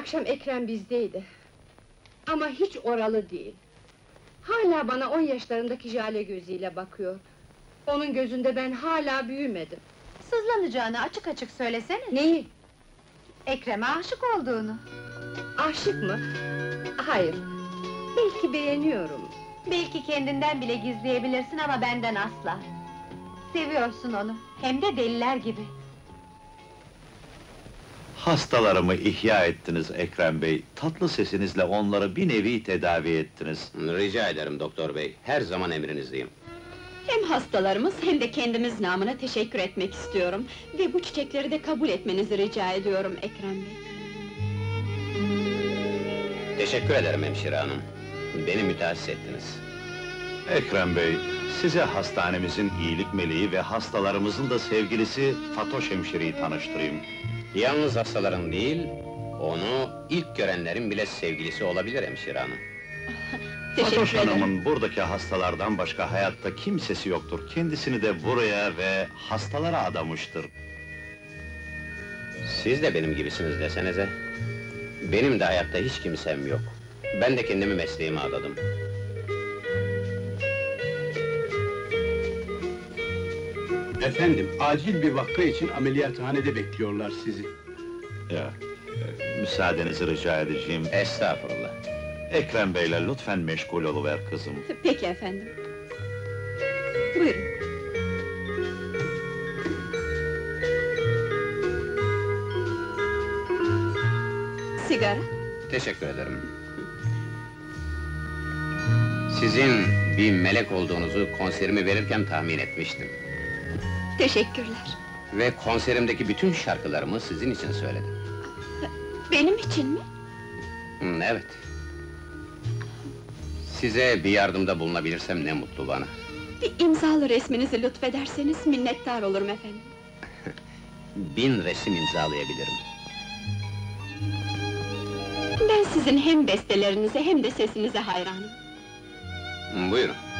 akşam Ekrem bizdeydi. Ama hiç oralı değil. Hala bana 10 yaşlarındaki Jale gözüyle bakıyor. Onun gözünde ben hala büyümedim. Sızlanacağını açık açık söylesene. Neyi? Ekrem'e aşık olduğunu. Aşık mı? Hayır. Belki beğeniyorum. Belki kendinden bile gizleyebilirsin ama benden asla. Seviyorsun onu, hem de deliler gibi. Hastalarımı ihya ettiniz Ekrem Bey. Tatlı sesinizle onları bir nevi tedavi ettiniz. Rica ederim doktor bey, her zaman emrinizdeyim. Hem hastalarımız hem de kendimiz namına teşekkür etmek istiyorum. Ve bu çiçekleri de kabul etmenizi rica ediyorum Ekrem Bey. Teşekkür ederim hemşire hanım. Beni mütehassıs ettiniz. Ekrem Bey, size hastanemizin iyilik meleği ve hastalarımızın da sevgilisi Fatoş hemşireyi tanıştırayım. Yalnız hastaların değil, onu ilk görenlerin bile sevgilisi olabilir hemşire hanım. Fatoş Teşekkür ederim. Hanım'ın buradaki hastalardan başka hayatta kimsesi yoktur. Kendisini de buraya ve hastalara adamıştır. Siz de benim gibisiniz desenize. Benim de hayatta hiç kimsem yok. Ben de kendimi mesleğime adadım. Efendim, acil bir vaka için ameliyathanede bekliyorlar sizi. Ya, müsaadenizi rica edeceğim. Estağfurullah. Ekrem Bey'le lütfen meşgul oluver kızım. Peki efendim. Buyurun. Sigara? Teşekkür ederim. Sizin bir melek olduğunuzu konserimi verirken tahmin etmiştim. Teşekkürler. Ve konserimdeki bütün şarkılarımı sizin için söyledim. Benim için mi? Evet. Size bir yardımda bulunabilirsem ne mutlu bana. Bir imzalı resminizi lütfederseniz minnettar olurum efendim. 1000 resim imzalayabilirim. Ben sizin hem bestelerinize hem de sesinize hayranım. Buyurun.